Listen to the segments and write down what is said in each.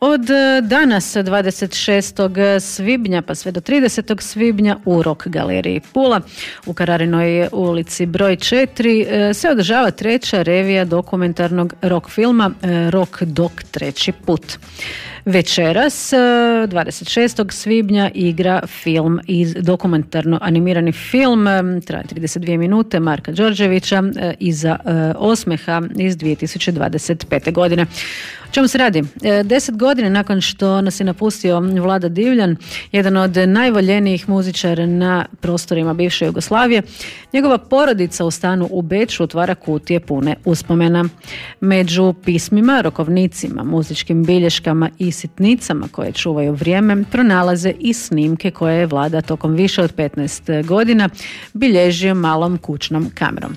Od danas 26. svibnja pa sve do 30. svibnja u Rock galeriji Pula u Kararinoj ulici broj 4 se održava 3. revija dokumentarnog rock filma Rock Dok treći put. Večeras 26. svibnja igra film iz dokumentarno animirani film traje 32 minute Marka Đorđevića Iza osmeha iz 2025. godine. O čemu se radi? 10 godina nakon što nas je napustio Vlada Divljan, jedan od najvoljenijih muzičara na prostorima bivše Jugoslavije, njegova porodica u stanu u Beču otvara kutije pune uspomena. Među pismima, rokovnicima, muzičkim bilješkama i sitnicama koje čuvaju vrijeme pronalaze i snimke koje je Vlada tokom više od 15 godina bilježio malom kućnom kamerom.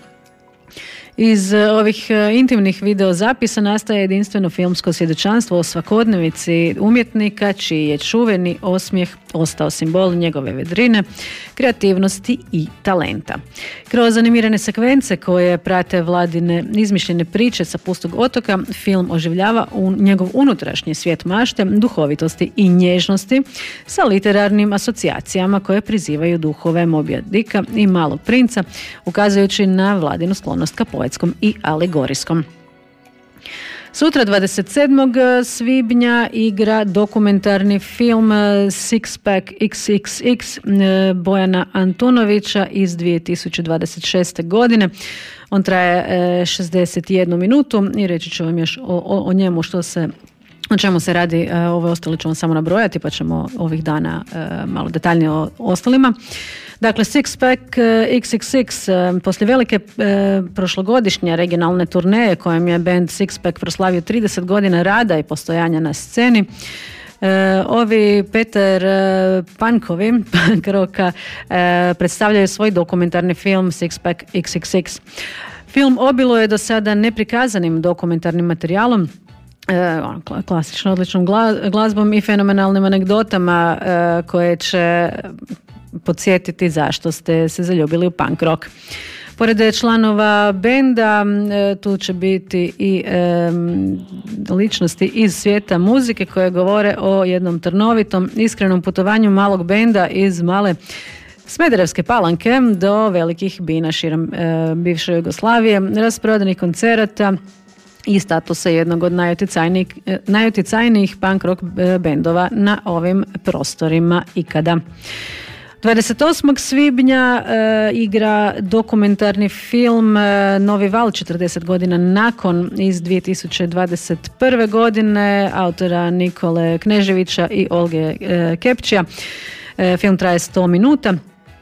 Iz ovih intimnih videozapisa nastaje jedinstveno filmsko svjedočanstvo o svakodnevici umjetnika čiji je čuveni osmijeh ostao simbol njegove vedrine, kreativnosti i talenta. Kroz animirane sekvence koje prate Vladine izmišljene priče sa pustog otoka, film oživljava njegov unutrašnji svijet mašte, duhovitosti i nježnosti sa literarnim asocijacijama koje prizivaju duhove Mobija Dika i Malog princa, ukazujući na Vladinu sklonost ka poetskom i alegorijskom. Sutra 27. svibnja igra dokumentarni film Six Pack XXX Bojana Antunovića iz 2026. godine. On traje 61 minutu i reći ću vam još o njemu o čemu se radi. Ove ostale ću vam samo nabrojati pa ćemo ovih dana malo detaljnije o ostalima. Dakle, Six Pack XXX poslije velike prošlogodišnje regionalne turneje kojem je band Six Pack proslavio 30 godina rada i postojanja na sceni, ovi Peter Pankovi punk rocka predstavljaju svoj dokumentarni film Six Pack XXX. Film obiluje do sada neprikazanim dokumentarnim materijalom, klasično odličnom glazbom i fenomenalnim anegdotama koje će podsjetiti zašto ste se zaljubili u punk rock. Pored članova benda, tu će biti i ličnosti iz svijeta muzike koje govore o jednom trnovitom, iskrenom putovanju malog benda iz male Smederevske Palanke do velikih bina širom bivše Jugoslavije, rasprodanih koncerata i statusa jednog od najutjecajnijih punk rock bendova na ovim prostorima ikada. 28. svibnja igra dokumentarni film Novi val 40 godina nakon iz 2021. godine autora Nikole Kneževića i Olge Kepčija. Film traje 100 minuta.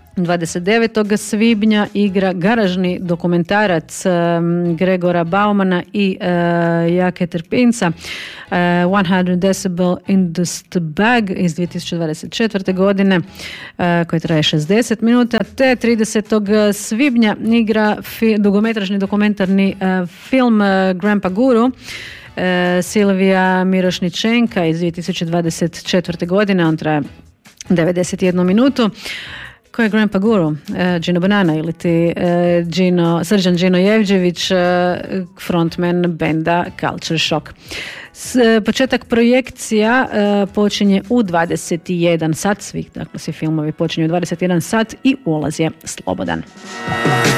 29. svibnja igra garažni dokumentarac Gregora Baumana i Jake Terpinca 100 Decibel in the Bag iz 2024. godine koji traje 60 minuta. Te 30. svibnja igra dugometražni dokumentarni film Grandpa Guru Silvija Mirošničenka iz 2024. godine. On traje 91 minutu. Ko je Grandpa Guru? Gino Banana ili ti Srđan Gino Jevđević, frontman benda Culture Shock. Početak projekcija počinje u 21 sat, svi filmovi počinju u 21 sat i ulaz je slobodan.